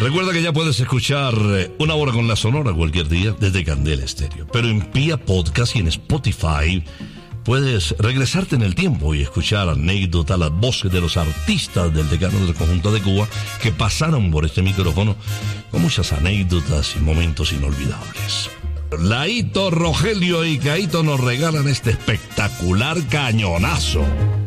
Recuerda que ya puedes escuchar Una Hora con la Sonora cualquier día desde Candela Estéreo. Pero en Pia Podcast y en Spotify puedes regresarte en el tiempo y escuchar anécdotas, las voces de los artistas del decano del conjunto de Cuba que pasaron por este micrófono con muchas anécdotas y momentos inolvidables. Laito, Rogelio y Caito nos regalan este espectacular cañonazo.